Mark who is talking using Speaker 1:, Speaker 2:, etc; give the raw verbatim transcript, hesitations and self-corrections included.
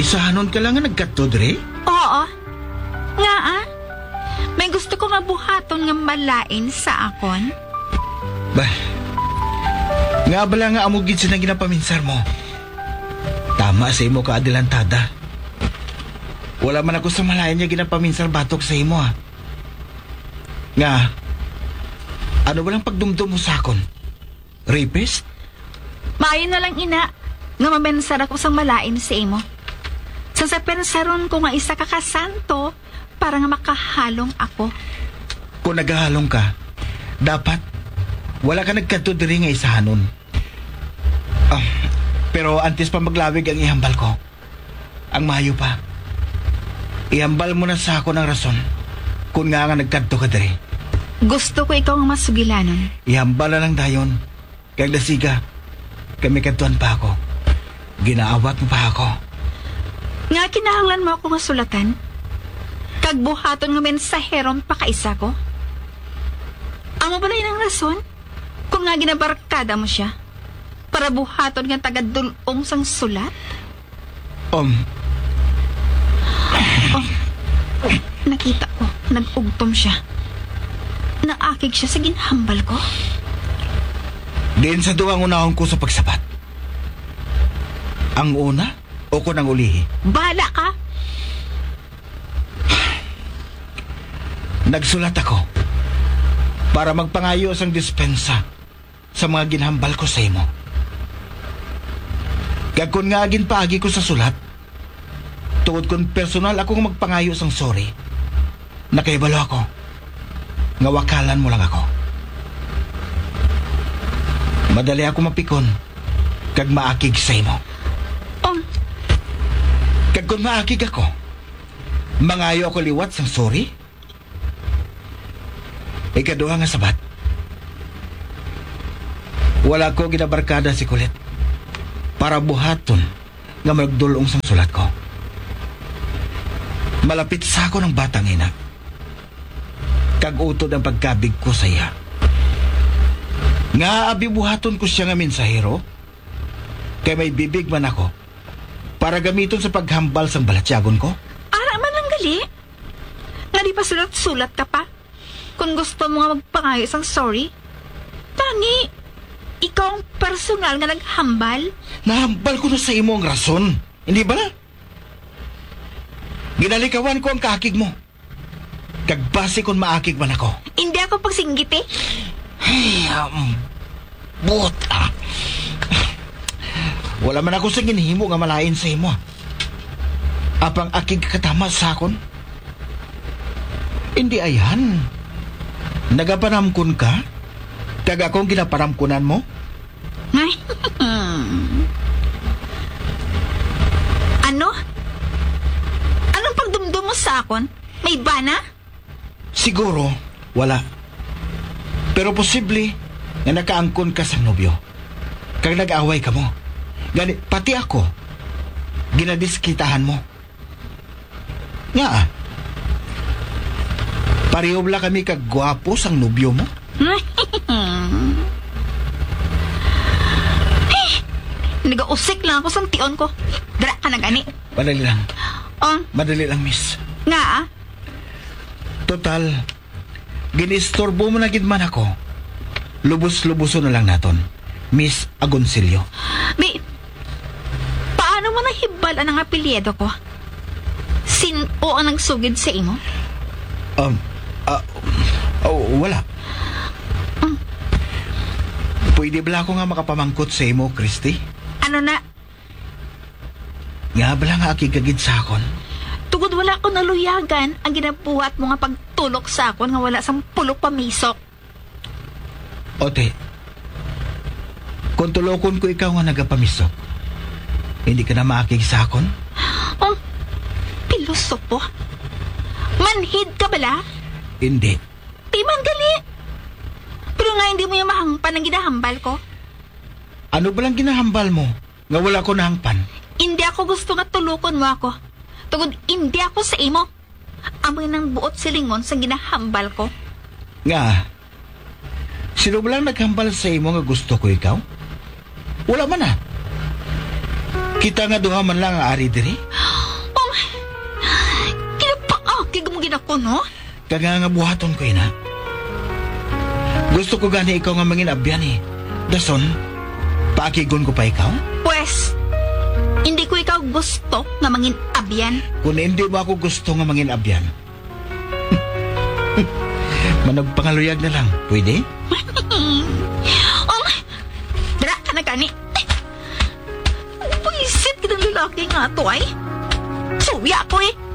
Speaker 1: Isahanon ka lang nga nagkatod, Dre?
Speaker 2: Oo. Nga ah. May gusto ko nga buhaton nga malain sa akon.
Speaker 1: Bah, nga bala nga amugid sa nang ginapaminsar mo. Tama sa imo ka adelantada. Wala man ako sa malayan niya ginapaminsar batok sa imo ah. Nga, ano ba lang pagdumdum mo sa akon? Rapist?
Speaker 2: Maayon na lang ina, nga mabensar ako sa malain sa imo. Sa sa pensaron ko nga isa ka kasanto, para nga makahalong ako.
Speaker 1: Kung naghahalong ka, dapat wala ka nagkatod rin nga isahanon. Ah, pero antes pa maglawig ang ihambal ko. Ang mayo pa. Ihambal mo na sa ako ng rason kung nga nga nagkadto ka diri.
Speaker 2: Gusto ko ikaw nga masugilanon.
Speaker 1: Ihambal na lang dayon. Kag dasiga, kami kadtuan pa ako. Ginaawat mo pa ako.
Speaker 2: Nga kinahanglan mo ako nga sulatan? Kag buhaton nga mensaheron pa kaisa ko? Amo balay ng rason? Kung nga ginabarkada mo siya? Para buhaton nga tagadulong sang sulat?
Speaker 1: Um,
Speaker 2: Oh, nakita ko, nag-ugtom siya. Naakig siya sa ginhambal ko.
Speaker 1: Diin sa duwang unahon ko sa pagsapat. Ang una o ko nang ulihi?
Speaker 2: Bahala ka!
Speaker 1: Nagsulat ako para magpangayo sang dispensa sa mga ginhambal ko sa imo. Gagkon nga agin paagi ko sa sulat, tuod kon personal akong magpangayo sang sorry, nakaibalo ako, nga wakalan mo lang ako. Madali ako mapikon, kag maakig sa imo.
Speaker 2: Um,
Speaker 1: Kag kung maakig ako, mangayo ako liwat sang sorry. Ikaduha nga sabat, wala ko ginabarkada si Kulit para buhaton nga magdulong sang sulat ko. Malapit sa ako ng batang ina, kag utod ang pagkabig ko sa iya. Nga abibuhaton ko siya nga mensahero, kay may bibig man ako para gamiton sa paghambal sang balatyagon ko.
Speaker 2: ara man lang gali. Nga di pa sulat-sulat ka pa. Kung gusto mo nga magpangayo sang sorry, tani, ikaw ang personal nga naghambal.
Speaker 1: Nahambal ko na sa imo ang rason, hindi ba na? Ginalikawan ko ang kaakig mo, kag base kung maakig man ako.
Speaker 2: Hindi ako pagsinggit eh.
Speaker 1: Ay, um, buot ah. Wala man ako sa ginhimo nga malain sa imo. Apang akig katama sa akon? Hindi ayan. Nagapanamkon ka? Kag akong ginaparamkunan mo?
Speaker 2: Ay, ano? Anong pagdumdum mo sa akon? May bana?
Speaker 1: Siguro, wala. Pero posible nga nakaangkon ka sa nobyo. Kag nag-away ka mo. Gani, pati ako, ginadiskitahan mo. Nga ah. Pareho bala kami kagwapo sang nobyo mo?
Speaker 2: Hey, nag-usik lang ako sang tion ko. Dara ka na gani.
Speaker 1: Madali lang.
Speaker 2: Oh,
Speaker 1: Madali lang, miss.
Speaker 2: nga ah.
Speaker 1: Total, ginistorbo mo na gid man ako. Lubos-lubuso na lang naton. Miss Agoncillo.
Speaker 2: May, paano mo nahibal ang apelyido ko? Sin o ang nagsugid sa imo?
Speaker 1: Um, ah, oh, wala.
Speaker 2: Um,
Speaker 1: Pwede bala ako nga makapamangkot sa imo, Christy?
Speaker 2: ano na?
Speaker 1: Nga bala nga akigagid sa akon?
Speaker 2: Tugod wala ko naluyagan ang ginabuhat mo nga pagtulok sa akon nga wala sang pulok pamisok.
Speaker 1: Ote, kung tulokon ko ikaw nga nagapamisok, hindi ka na maakig sa akon?
Speaker 2: Um, pilosopo? Manhid ka bala?
Speaker 1: Hindi.
Speaker 2: Timan gali. Pero nga hindi mo yung mahangpan ang ginahambal ko.
Speaker 1: Ano ba lang ginahambal mo? Nga wala ko nahangpan?
Speaker 2: Hindi ako gusto nga tulukon mo ako. Tugod hindi ako sa imo. Amoy ng buot silingon sa ginahambal ko.
Speaker 1: Nga, sino ba lang naghambal sa imo nga gusto ko ikaw? Wala man ah. Kita nga duha man lang ang ari diri.
Speaker 2: ako, no?
Speaker 1: Kaga nga buhaton ko ina. Gusto ko gani ikaw nga mangin abyan eh. Dason, paakigon ko pa ikaw?
Speaker 2: Pwes, hindi ko ikaw gusto nga mangin abyan.
Speaker 1: Kung hindi ba ako gusto nga mangin abyan, managpangaluyag na lang, pwede?
Speaker 2: Oh, dara ka na gani. Pwisit kitang lalaki nga to ay. Suya ko eh.